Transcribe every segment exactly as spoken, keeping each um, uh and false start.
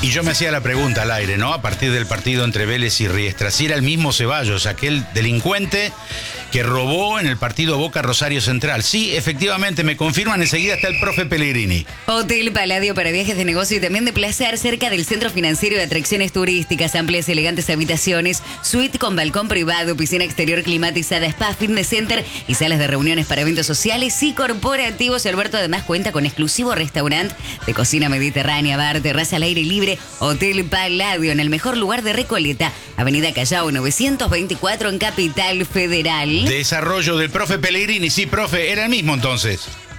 Y yo me hacía la pregunta al aire, ¿no? A partir del partido entre Vélez y Riestra, si era el mismo Ceballos, aquel delincuente que robó en el partido Boca Rosario Central. Sí, efectivamente, me confirman, enseguida está el profe Pellegrini. Hotel Palladio para viajes de negocio y también de placer, cerca del Centro Financiero de Atracciones Turísticas, amplias y elegantes habitaciones, suite con balcón privado, piscina exterior climatizada, spa, fitness center y salas de reuniones para eventos sociales y corporativos. Alberto además cuenta con exclusivo restaurante de cocina mediterránea, bar, terraza al aire libre. Hotel Palladio, en el mejor lugar de Recoleta, Avenida Callao novecientos veinticuatro en Capital Federal. Desarrollo del profe Pellegrini, sí, profe, era el mismo entonces.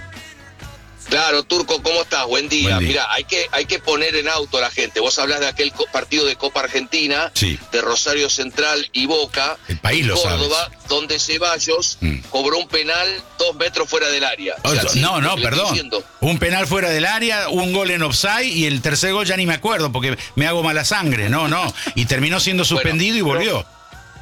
Claro, Turco, ¿cómo estás? Buen día. Buen día. Mira, hay que, hay que poner en auto a la gente. Vos hablás de aquel co- partido de Copa Argentina, Sí. de Rosario Central y Boca, El país en lo sabe. Córdoba, donde Ceballos Mm. cobró un penal dos metros fuera del área. O sea, Oh, sí, no, no, le estoy perdón. diciendo. Un penal fuera del área, un gol en offside y el tercer gol ya ni me acuerdo porque me hago mala sangre. No, no. Y terminó siendo suspendido Bueno, y volvió.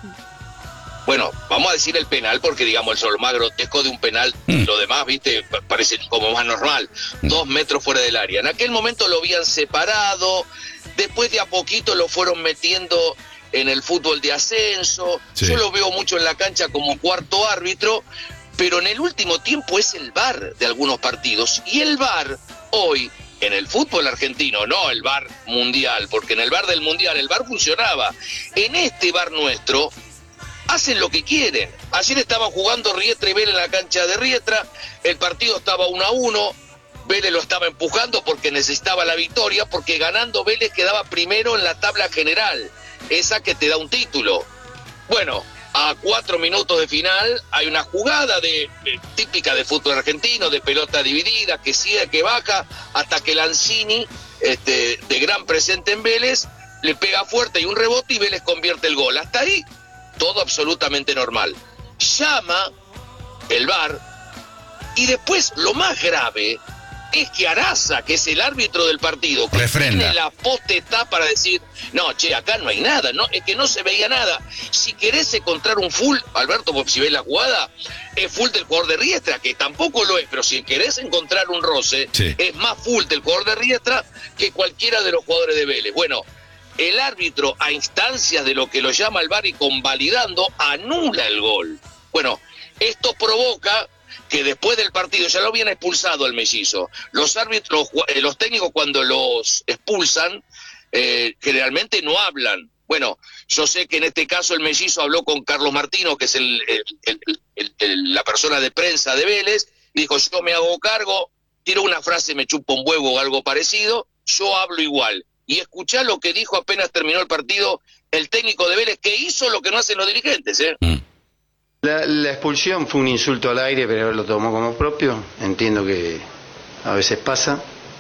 Bueno, vamos a decir el penal porque, digamos, el más grotesco de un penal, Mm. lo demás, viste, pa- parece como más normal. Dos metros fuera del área. En aquel momento lo habían separado, después de a poquito lo fueron metiendo en el fútbol de ascenso. Sí. Yo lo veo mucho en la cancha como cuarto árbitro, pero en el último tiempo es el V A R de algunos partidos. Y el V A R hoy, en el fútbol argentino, no el V A R mundial, porque en el V A R del mundial el V A R funcionaba. En este V A R nuestro hacen lo que quieren. Ayer estaban jugando Riestra y Vélez en la cancha de Riestra, el partido estaba uno a uno, Vélez lo estaba empujando porque necesitaba la victoria, porque ganando Vélez quedaba primero en la tabla general, esa que te da un título. Bueno, a cuatro minutos de final hay una jugada de, de típica de fútbol argentino, de pelota dividida, que sigue, que baja, hasta que Lanzini, este, de gran presente en Vélez, le pega fuerte y un rebote y Vélez convierte el gol. Hasta ahí todo absolutamente normal. Llama el V A R y después lo más grave es que Araza, que es el árbitro del partido, que Refrenda. tiene la potestad para decir, no, che, acá no hay nada, no, es que no se veía nada. Si querés encontrar un full, Alberto, si ves la jugada, es full del jugador de Riestra, que tampoco lo es, pero si querés encontrar un roce, Sí. es más full del jugador de Riestra que cualquiera de los jugadores de Vélez. Bueno, el árbitro, a instancias de lo que lo llama el V A R y convalidando, anula el gol. Bueno, esto provoca que después del partido ya lo habían expulsado al mellizo. Los árbitros, eh, los técnicos cuando los expulsan, eh, generalmente no hablan. Bueno, yo sé que en este caso el mellizo habló con Carlos Martino, que es el, el, el, el, el, la persona de prensa de Vélez, dijo, yo me hago cargo, tiró una frase, me chupa un huevo o algo parecido, yo hablo igual. Y escuchá lo que dijo apenas terminó el partido el técnico de Vélez, que hizo lo que no hacen los dirigentes, ¿eh? Mm. La, la expulsión fue un insulto al aire, pero él lo tomó como propio. Entiendo que a veces pasa.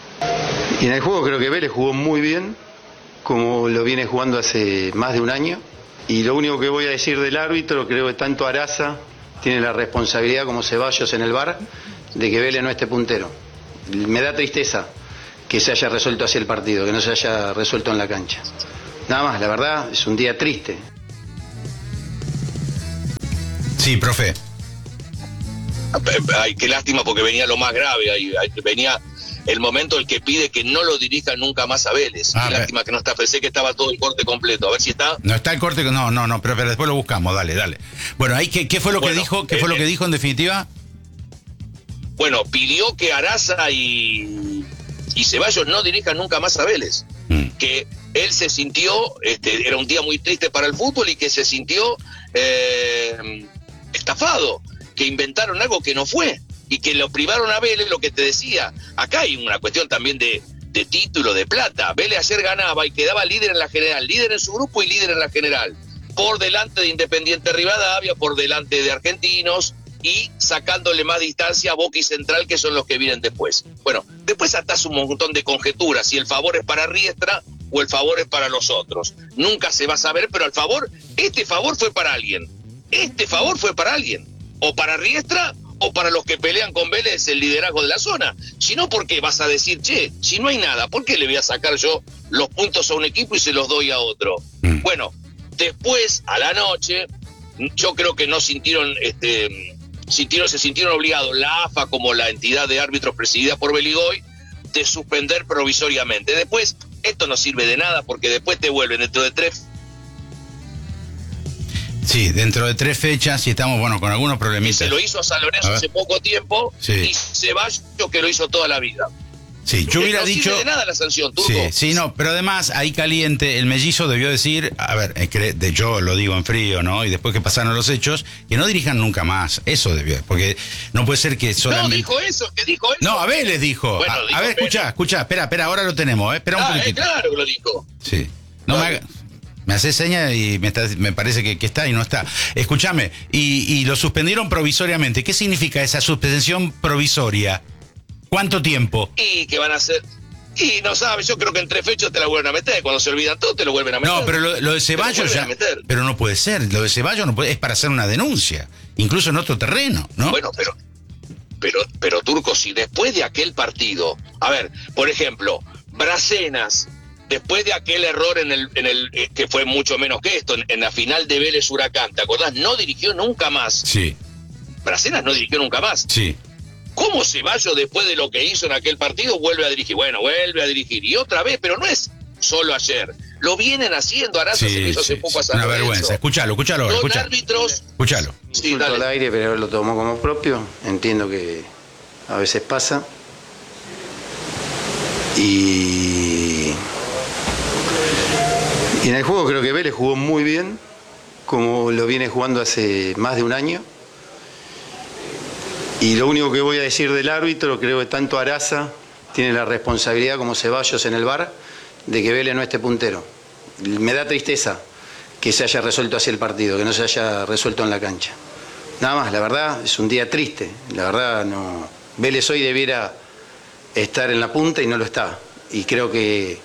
Y en el juego creo que Vélez jugó muy bien, como lo viene jugando hace más de un año. Y lo único que voy a decir del árbitro, creo que tanto Araza tiene la responsabilidad como Ceballos en el V A R de que Vélez no esté puntero. Me da tristeza que se haya resuelto así el partido, que no se haya resuelto en la cancha. Nada más, la verdad, es un día triste. Sí, profe. Ay, qué lástima porque venía lo más grave, ahí, ahí venía el momento el que pide que no lo dirijan nunca más a Vélez. Ah, qué pe- lástima que no está, pensé que estaba todo el corte completo, a ver si está. No está el corte, no, no, no, pero, pero después lo buscamos, dale, dale. Bueno, ahí qué, qué fue lo Bueno, que dijo, qué eh, fue lo que eh. dijo en definitiva. Bueno, pidió que Araza y, y Ceballos no dirijan nunca más a Vélez. Mm. Que él se sintió, este, era un día muy triste para el fútbol y que se sintió eh, estafado, que inventaron algo que no fue y que lo privaron a Vélez, lo que te decía. Acá hay una cuestión también de, de título, de plata. Vélez ayer ganaba y quedaba líder en la general, líder en su grupo y líder en la general, por delante de Independiente Rivadavia, por delante de Argentinos y sacándole más distancia a Boca y Central, que son los que vienen después. Bueno, después atás un montón de conjeturas, si el favor es para Riestra o el favor es para los otros. Nunca se va a saber, pero el favor, este favor fue para alguien. Este favor fue para alguien. O para Riestra o para los que pelean con Vélez el liderazgo de la zona. Si no, ¿por qué vas a decir, che, si no hay nada, ¿por qué le voy a sacar yo los puntos a un equipo y se los doy a otro? Mm. Bueno, después, a la noche, yo creo que no sintieron, este, sintieron, se sintieron obligados, la A F A como la entidad de árbitros presidida por Beligoy, de suspender provisoriamente. Después, esto no sirve de nada porque después te vuelven dentro de tres. Sí, dentro de tres fechas y estamos, bueno, con algunos problemitas. Se lo hizo a San Lorenzo hace poco tiempo, sí. Y Ceballos que lo hizo toda la vida. Sí, yo hubiera no dicho... No sirve de nada la sanción, Turco. Sí, sí, no, pero además, ahí caliente, el mellizo debió decir, a ver, de yo lo digo en frío, ¿no? Y después que pasaron los hechos, que no dirijan nunca más. Eso debió, porque no puede ser que solamente... No, dijo eso, que dijo eso. No, a ver, les dijo. Bueno, a, dijo a ver, escuchá, Vélez. escuchá, espera, espera, ahora lo tenemos, ¿eh? Espera un ah, poquitito. Eh, claro que lo dijo. Sí. No me haga... Me hace seña y me, está, me parece que, que está y no está. Escúchame, y, y lo suspendieron provisoriamente. ¿Qué significa esa suspensión provisoria? ¿Cuánto tiempo? Y que van a hacer... Y no sabes, yo creo que en tres fechas te la vuelven a meter. Cuando se olvidan todo, te lo vuelven a meter. No, pero lo, lo de Ceballos ya... Pero no puede ser. Lo de Ceballos no puede, es para hacer una denuncia. Incluso en otro terreno, ¿no? Bueno, pero... Pero, pero Turco, si después de aquel partido... A ver, por ejemplo, Bracenas... Después de aquel error en el, en el eh, que fue mucho menos que esto, en, en la final de Vélez Huracán, ¿te acordás? No dirigió nunca más. Sí. Bracenas no dirigió nunca más. Sí. ¿Cómo Ceballos, después de lo que hizo en aquel partido, vuelve a dirigir? Bueno, vuelve a dirigir. Y otra vez, pero no es solo ayer. Lo vienen haciendo. Araza sí, se hizo sí, hace poco a sí. San Una Lorenzo. vergüenza. Escúchalo, escúchalo. Los escúchalo. árbitros... Escúchalo. Sí, Insulto dale. al aire, pero él lo tomó como propio. Entiendo que a veces pasa. Y... Y en el juego creo que Vélez jugó muy bien, como lo viene jugando hace más de un año. Y lo único que voy a decir del árbitro, creo que tanto Araza tiene la responsabilidad como Ceballos en el V A R de que Vélez no esté puntero. Me da tristeza que se haya resuelto así el partido, que no se haya resuelto en la cancha. Nada más, la verdad es un día triste. La verdad no. Vélez hoy debiera estar en la punta y no lo está. Y creo que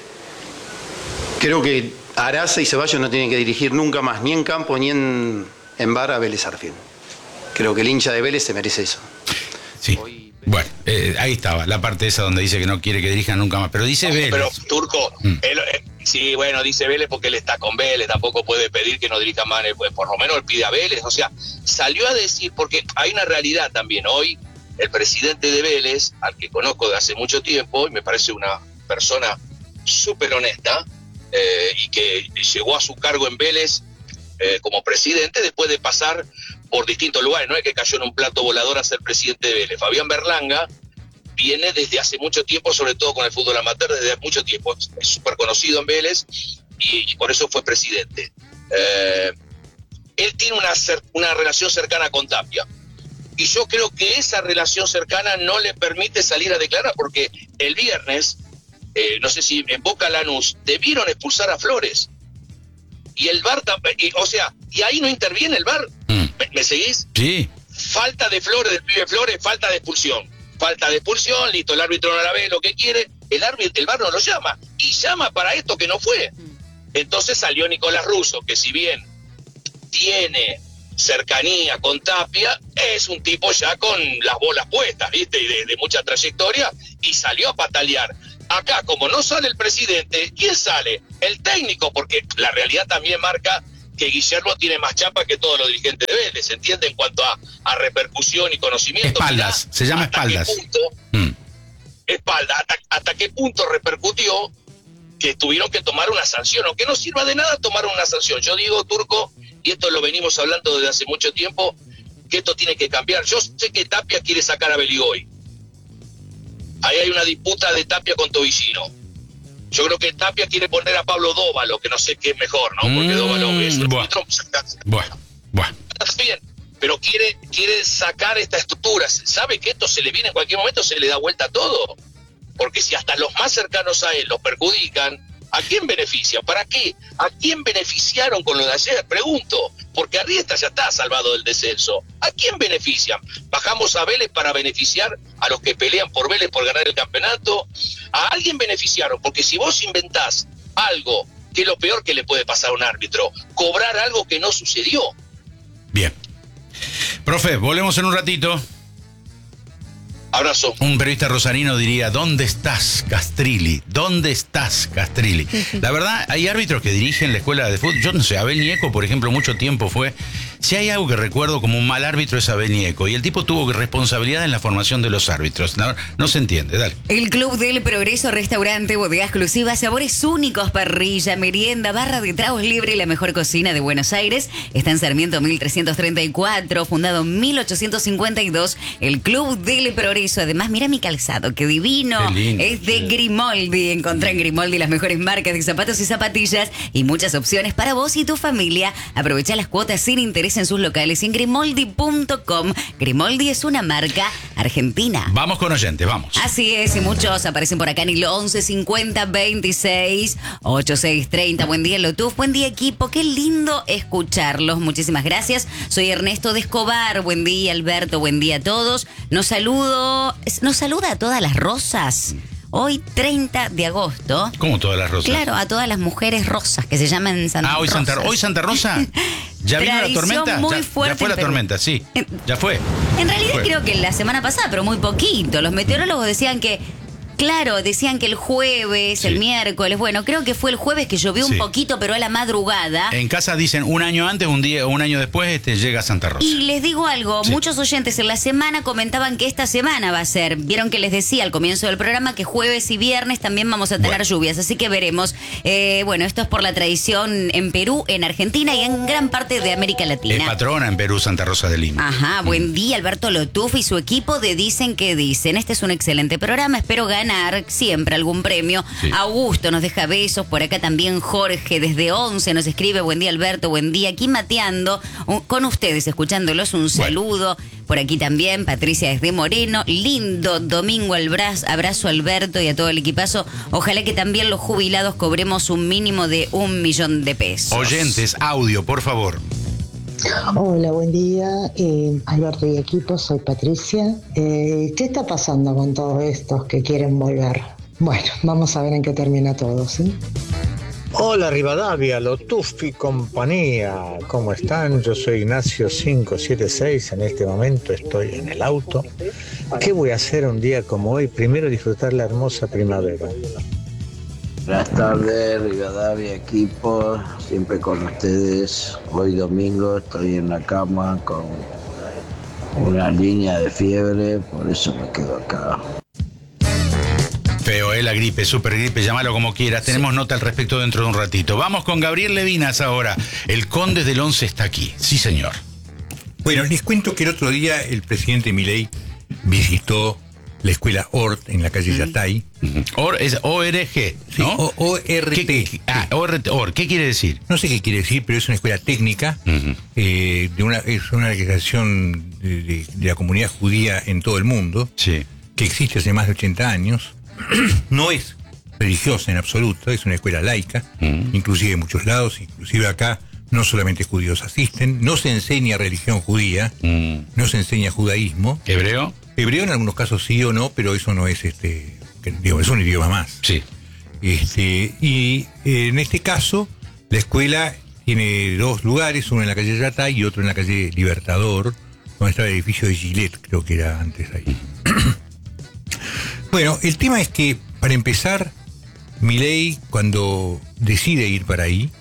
creo que Araza y Ceballos no tienen que dirigir nunca más, ni en campo ni en, en V A R a Vélez Arfield. Creo que el hincha de Vélez se merece eso. Sí. Bueno, eh, ahí estaba, la parte esa donde dice que no quiere que dirijan nunca más. Pero dice Vélez. Pero Turco, Mm. él, eh, sí, bueno, dice Vélez porque él está con Vélez, tampoco puede pedir que no dirija más, eh, pues, por lo menos él pide a Vélez. O sea, salió a decir, porque hay una realidad también. Hoy, el presidente de Vélez, al que conozco de hace mucho tiempo, y me parece una persona súper honesta, eh, y que llegó a su cargo en Vélez eh, como presidente después de pasar por distintos lugares, no es que cayó en un plato volador a ser presidente de Vélez. Fabián Berlanga viene desde hace mucho tiempo, sobre todo con el fútbol amateur, desde mucho tiempo, es súper conocido en Vélez y, y por eso fue presidente. Eh, él tiene una, cer- una relación cercana con Tapia y yo creo que esa relación cercana no le permite salir a declarar, porque el viernes, eh, no sé si en Boca Lanús, debieron expulsar a Flores y el V A R, tam- y, o sea, y ahí no interviene el V A R. Mm. ¿Me, me seguís? Sí. Falta de Flores, del pibe Flores, falta de expulsión. Falta de expulsión, listo, el árbitro no la ve, lo que quiere, el árbitro, el V A R no lo llama, y llama para esto que no fue. Entonces salió Nicolás Russo, que si bien tiene cercanía con Tapia, es un tipo ya con las bolas puestas, ¿viste? Y de, de mucha trayectoria, y salió a patalear. Acá, como no sale el presidente, ¿quién sale? El técnico, porque la realidad también marca que Guillermo tiene más chapa que todos los dirigentes de Vélez, ¿se entiende? En cuanto a, a repercusión y conocimiento. Espaldas, Mirá, se llama hasta espaldas. Qué punto, Mm. espalda, hasta, hasta qué punto repercutió que tuvieron que tomar una sanción, aunque no sirva de nada tomar una sanción. Yo digo, Turco, y esto lo venimos hablando desde hace mucho tiempo, que esto tiene que cambiar. Yo sé que Tapia quiere sacar a Beligoy. Ahí hay una disputa de Tapia con Tobillino. Yo creo que Tapia quiere poner a Pablo Dóvalo, que no sé qué es mejor, ¿no? Porque Mm, Dóvalo es un buah. árbitro. Bueno, bueno. Está bien, pero quiere, quiere sacar esta estructura. Sabe que esto se le viene en cualquier momento, se le da vuelta a todo. Porque si hasta los más cercanos a él los perjudican, ¿a quién beneficia? ¿Para qué? ¿A quién beneficiaron con lo de ayer? Pregunto, porque Arrieta ya está salvado del descenso. ¿A quién benefician? ¿Bajamos a Vélez para beneficiar a los que pelean por Vélez por ganar el campeonato? ¿A alguien beneficiaron? Porque si vos inventás algo, que es lo peor que le puede pasar a un árbitro, cobrar algo que no sucedió. Bien. Profe, volvemos en un ratito. Abrazo. Un periodista rosarino diría, ¿dónde estás, Castrilli? ¿Dónde estás, Castrilli? La verdad, hay árbitros que dirigen la escuela de fútbol. Yo no sé, Abel Nieco, por ejemplo, mucho tiempo fue Si hay algo que recuerdo como un mal árbitro es a Benieco, y el tipo tuvo responsabilidad en la formación de los árbitros. No, no se entiende, dale. El Club del Progreso, restaurante, bodega exclusiva, sabores únicos, parrilla, merienda, barra de tragos libre y la mejor cocina de Buenos Aires. Está en Sarmiento mil trescientos treinta y cuatro, fundado en mil ochocientos cincuenta y dos. El Club del Progreso. Además, mira mi calzado, qué divino. Qué lindo, es de sí. Grimoldi. Encontrá en Grimoldi las mejores marcas de zapatos y zapatillas y muchas opciones para vos y tu familia. Aprovecha las cuotas sin interés en sus locales en grimoldi punto com. Grimoldi es una marca argentina. Vamos con oyentes, vamos. Así es, y muchos aparecen por acá en el once cincuenta veintiséis ochenta y seis treinta. Buen día, Lotuf. Buen día, equipo. Qué lindo escucharlos. Muchísimas gracias. Soy Ernesto de Escobar. Buen día, Alberto. Buen día a todos. Nos saludo, nos saluda a todas las rosas. Hoy, treinta de agosto. ¿Cómo todas las rosas? Claro, a todas las mujeres rosas que se llaman Santa Ah, hoy Santa, Rosas. ¿hoy Santa Rosa? ¿Ya vino la Tradición tormenta? muy ya, fuerte ya fue la en Perú. tormenta, sí. En- Ya fue. En realidad Fue. creo que la semana pasada, pero muy poquito. Los meteorólogos decían que, claro, decían que el jueves, Sí. el miércoles, bueno, creo que fue el jueves que llovió Sí. un poquito, pero a la madrugada. En casa dicen un año antes, un día, un año después, este, llega Santa Rosa. Y les digo algo, Sí. muchos oyentes en la semana comentaban que esta semana va a ser, vieron que les decía al comienzo del programa que jueves y viernes también vamos a tener Bueno. lluvias, así que veremos. Eh, bueno, esto es por la tradición en Perú, en Argentina y en gran parte de América Es Latina. patrona en Perú, Santa Rosa de Lima. Ajá, buen día Alberto Lotuf y su equipo de Dicen que Dicen. Este es un excelente programa, espero ganar siempre algún premio. Sí. Augusto nos deja besos, por acá también Jorge desde once nos escribe, buen día Alberto, buen día, aquí mateando un- con ustedes, escuchándolos, un saludo. Por aquí también Patricia desde Moreno, lindo domingo al braz- abrazo a Alberto y a todo el equipazo. Ojalá que también los jubilados cobremos un mínimo de un millón de pesos. Oyentes, audio, por favor. Hola, buen día, eh, Alberto y equipo, soy Patricia. Eh, ¿Qué está pasando con todos estos que quieren volver? Bueno, vamos a ver en qué termina todo, ¿sí? Hola Rivadavia, Lotuf y compañía, ¿cómo están? Yo soy Ignacio cinco siete seis, en este momento estoy en el auto. ¿Qué voy a hacer un día como hoy? Primero disfrutar la hermosa primavera. Buenas tardes, Rivadavia, equipo, siempre con ustedes. Hoy domingo estoy en la cama con una línea de fiebre, por eso me quedo acá. Feo, ¿eh? La gripe, super gripe, llámalo como quieras. Tenemos nota al respecto dentro de un ratito. Vamos con Gabriel Levinas ahora. El Conde del Once está aquí. Sí, señor. Bueno, les cuento que el otro día el presidente Milei visitó la escuela O R T en la calle Yatay. Or, es O R G, Sí, ¿no? O- ORT. ¿Qué, ah, O R T, O R, ¿qué quiere decir? No sé qué quiere decir, pero es una escuela técnica. Ujú. eh, de una, es una organización de, de- de la comunidad judía en todo el mundo, Sí. que existe hace más de ochenta años. No es religiosa en absoluto, es una escuela laica, Mm. inclusive en muchos lados, inclusive acá no solamente judíos asisten, no se enseña religión judía, Mm. no se enseña judaísmo. ¿Hebreo? Hebreo en algunos casos sí o no, pero eso no es este, que, digo, es un idioma más. Sí. Este, y eh, en este caso, la escuela tiene dos lugares, uno en la calle Yatay y otro en la calle Libertador, donde estaba el edificio de Gillette, creo que era antes ahí. Bueno, el tema es que, para empezar, Milei, cuando decide ir para ahí,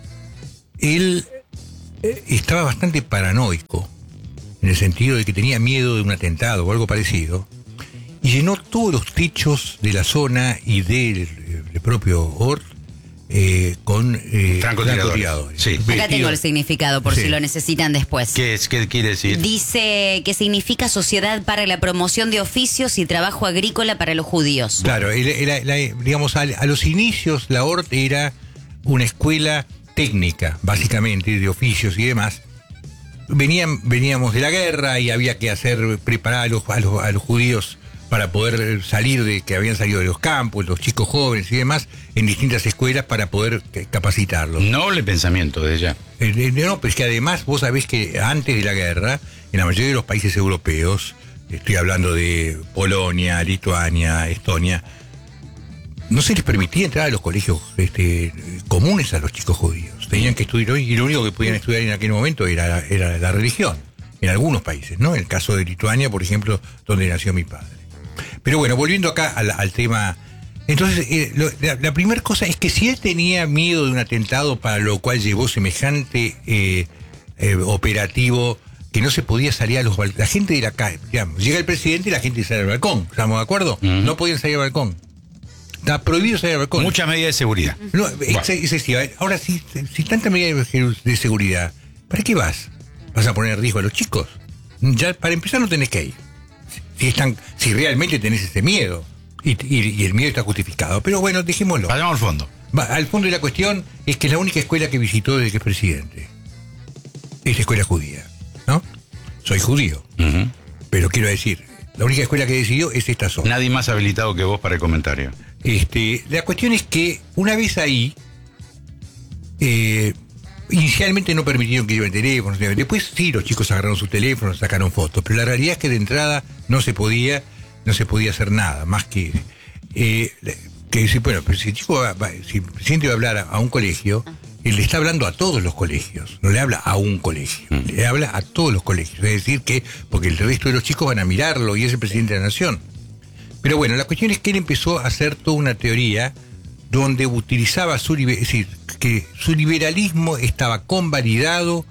él eh, estaba bastante paranoico, en el sentido de que tenía miedo de un atentado o algo parecido, y llenó todos los techos de la zona y del, del propio O R T eh, con eh, Francotiradores. Sí. Acá tengo Vestidos- el significado por Sí. si lo necesitan después. ¿Qué, es, ¿Qué quiere decir? Dice que significa Sociedad para la Promoción de Oficios y Trabajo Agrícola para los Judíos. Claro, era- era- la- digamos, a, a los inicios la O R T era una escuela técnica, básicamente, de oficios y demás. Venían, veníamos de la guerra y había que hacer, preparar a los, a los, a los judíos para poder salir de, que habían salido de los campos, los chicos jóvenes y demás, en distintas escuelas para poder eh, capacitarlos. Noble pensamiento de ella. Eh, eh, No, pero es que además vos sabés que antes de la guerra, en la mayoría de los países europeos, estoy hablando de Polonia, Lituania, Estonia, no se les permitía entrar a los colegios este, comunes a los chicos judíos. Tenían que estudiar hoy y lo único que podían estudiar en aquel momento era, era la religión, en algunos países, ¿no? En el caso de Lituania, por ejemplo, donde nació mi padre. Pero bueno, volviendo acá al, al tema. Entonces, eh, lo- la, la primera cosa es que si él tenía miedo de un atentado para lo cual llevó semejante eh, eh, operativo que no se podía salir a los balcones. La gente de la calle, digamos, llega el presidente y la gente sale al balcón, ¿estamos de acuerdo? Uh-huh. No podían salir al balcón. Está prohibido salir al balcón. Muchas medidas de seguridad. No, es excesiva. Ahora, si, si tanta medida de seguridad, ¿para qué vas? ¿Vas a poner en riesgo a los chicos? Ya para empezar no tenés que ir. Si, están, si realmente tenés ese miedo. Y, y, y el miedo está justificado. Pero bueno, dejémoslo. Vayamos al fondo. Va, al fondo de la cuestión es que es la única escuela que visitó desde que es presidente. Es la escuela judía, ¿no? Soy judío. Uh-huh. Pero quiero decir, la única escuela que decidió es esta zona. Nadie más habilitado que vos para el comentario. Este, la cuestión es que una vez ahí, eh, inicialmente no permitieron que lleven teléfonos. Después sí, los chicos agarraron sus teléfonos, sacaron fotos. Pero la realidad es que de entrada no se podía, no se podía hacer nada más que... Eh, que si, bueno, pero si el chico va, va, si el presidente va a hablar a, a un colegio, él le está hablando a todos los colegios, no le habla a un colegio, mm. le habla a todos los colegios. Es decir que, porque el resto de los chicos van a mirarlo y es el presidente de la nación. Pero bueno, la cuestión es que él empezó a hacer toda una teoría donde utilizaba su, es decir, que su liberalismo estaba convalidado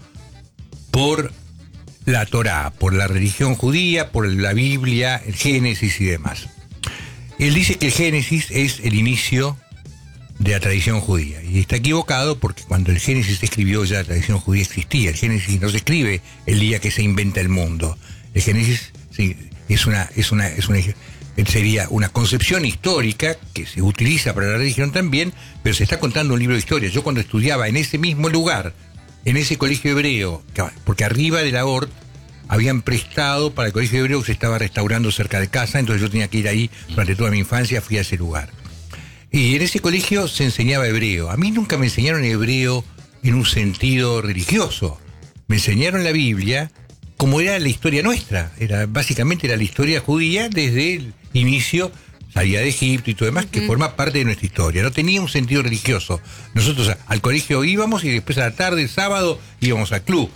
por la Torá, por la religión judía, por la Biblia, el Génesis y demás. Él dice que el Génesis es el inicio de la tradición judía. Y está equivocado porque cuando el Génesis se escribió ya la tradición judía existía. El Génesis no se escribe el día que se inventa el mundo. El Génesis sí, es una, es una, es una, sería una concepción histórica que se utiliza para la religión también, pero se está contando un libro de historia. Yo cuando estudiaba en ese mismo lugar, en ese colegio hebreo, porque arriba de la O R T habían prestado para el colegio hebreo que se estaba restaurando cerca de casa, entonces yo tenía que ir ahí durante toda mi infancia, fui a ese lugar. Y en ese colegio se enseñaba hebreo. A mí nunca me enseñaron hebreo en un sentido religioso. Me enseñaron la Biblia como era la historia nuestra. Era, básicamente era la historia judía desde el inicio, salida de Egipto y todo demás, que uh-huh. forma parte de nuestra historia. No tenía un sentido religioso. Nosotros al colegio íbamos y después a la tarde, el sábado, íbamos al club.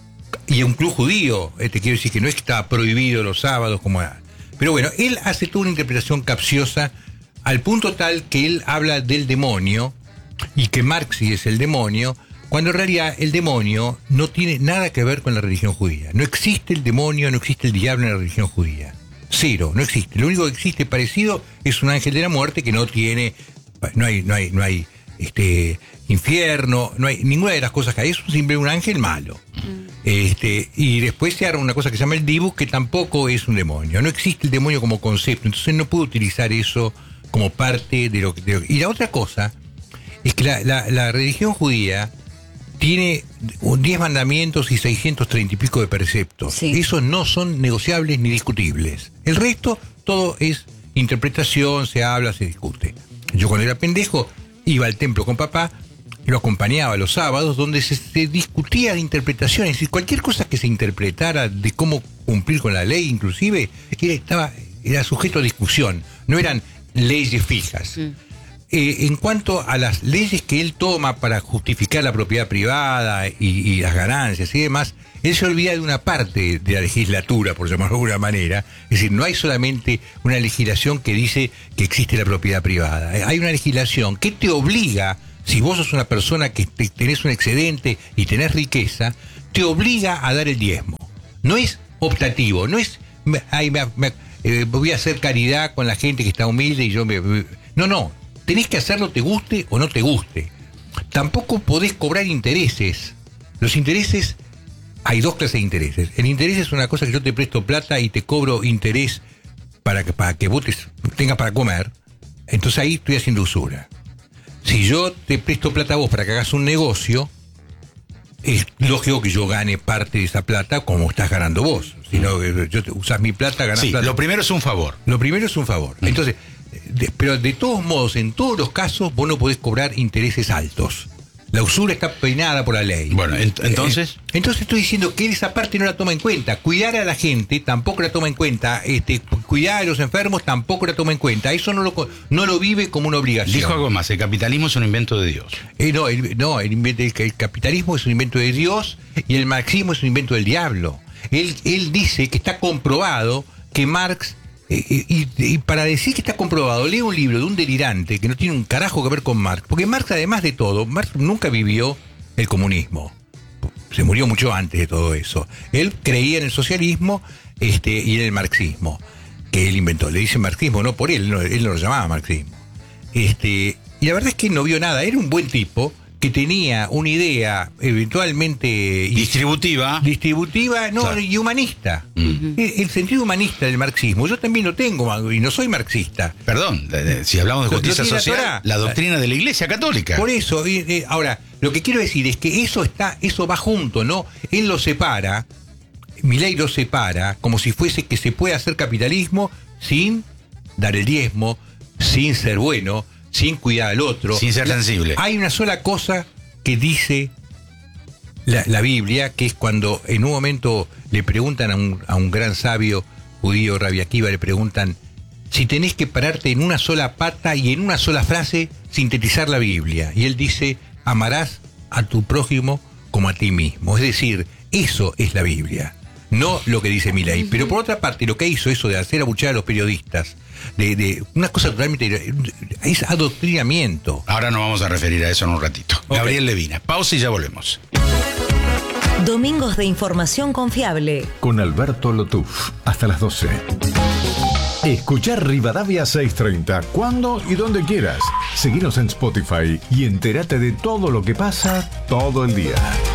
Y un club judío, te quiero decir que no es que estaba prohibido los sábados como era. Pero bueno, él hace toda una interpretación capciosa al punto tal que él habla del demonio y que Marx sí es el demonio, cuando en realidad el demonio no tiene nada que ver con la religión judía. No existe el demonio, no existe el diablo en la religión judía. Cero, no existe. Lo único que existe parecido es un ángel de la muerte que no tiene, no hay, no hay, no hay este infierno, no hay ninguna de las cosas que hay, es simplemente un ángel malo. Mm. Este, y después se arma una cosa que se llama el Dibus, que tampoco es un demonio. No existe el demonio como concepto, entonces no puedo utilizar eso como parte de lo que... De lo, y la otra cosa es que la, la, la religión judía tiene diez mandamientos y seiscientos treinta y pico de preceptos. Sí. Esos no son negociables ni discutibles. El resto, todo es interpretación, se habla, se discute. Yo cuando era pendejo iba al templo con papá, lo acompañaba los sábados, donde se, se discutía de interpretación, es decir, cualquier cosa que se interpretara de cómo cumplir con la ley, inclusive, era, estaba, era sujeto a discusión, no eran leyes fijas. Mm. Eh, en cuanto a las leyes que él toma para justificar la propiedad privada y, y las ganancias y demás, él se olvida de una parte de la legislatura, por llamarlo de alguna manera. Es decir, no hay solamente una legislación que dice que existe la propiedad privada. Hay una legislación que te obliga, si vos sos una persona que te, tenés un excedente y tenés riqueza, te obliga a dar el diezmo. No es optativo, no es, ay, me, me, eh, voy a hacer caridad con la gente que está humilde y yo me... me no, no, tenés que hacerlo te guste o no te guste. Tampoco podés cobrar intereses. Los intereses, hay dos clases de intereses. El interés es una cosa que yo te presto plata y te cobro interés para que, para que vos te, tengas para comer. Entonces ahí estoy haciendo usura. Si yo te presto plata a vos para que hagas un negocio, es lógico que yo gane parte de esa plata como estás ganando vos. Si no, yo te, usás mi plata, ganás sí, plata. Lo primero es un favor. Lo primero es un favor. Mm. Entonces, de, pero de todos modos, en todos los casos, vos no podés cobrar intereses altos. La usura está peinada por la ley. Bueno, ent- entonces... Eh, entonces estoy diciendo que él esa parte no la toma en cuenta. Cuidar a la gente tampoco la toma en cuenta. Este, cuidar a los enfermos tampoco la toma en cuenta. Eso no lo, no lo vive como una obligación. Dijo algo más, el capitalismo es un invento de Dios. Eh, no, el, no el, invento, el, el capitalismo es un invento de Dios y el marxismo es un invento del diablo. Él, él dice que está comprobado que Marx... Eh, y, y para decir que está comprobado, lee un libro de un delirante que no tiene un carajo que ver con Marx, porque Marx, además de todo, Marx nunca vivió el comunismo. se murió mucho antes de todo eso. Él creía en el socialismo este, y en el marxismo, que él inventó. Le dicen marxismo, no por él, no, él no lo llamaba marxismo. Este, y la verdad es que no vio nada. Era un buen tipo que tenía una idea eventualmente distributiva, distributiva, no, claro, y humanista. Mm. El, el sentido humanista del marxismo, yo también lo tengo y no soy marxista. Perdón, si hablamos de justicia social, la, la doctrina de la Iglesia Católica. Por eso, eh, ahora, lo que quiero decir es que eso está, eso va junto, ¿no? Él lo separa, Milei lo separa, como si fuese que se puede hacer capitalismo sin dar el diezmo, sin ser bueno, sin cuidar al otro, sin ser sensible. Hay una sola cosa que dice la, la Biblia, que es cuando en un momento le preguntan a un, a un gran sabio judío, Rabbi Akiva, le preguntan si tenés que pararte en una sola pata y en una sola frase sintetizar la Biblia. Y él dice, amarás a tu prójimo como a ti mismo. Es decir, eso es la Biblia, no lo que dice Milei. Pero por otra parte, lo que hizo eso de hacer abuchear a los periodistas, de, de una cosa totalmente, es adoctrinamiento. Ahora nos vamos a referir a eso en un ratito. Okay. Gabriel Levina, pausa y ya volvemos. Domingos de información confiable con Alberto Lotuf, hasta las doce. Escuchar Rivadavia seiscientos treinta cuando y donde quieras. Seguinos en Spotify y entérate de todo lo que pasa todo el día.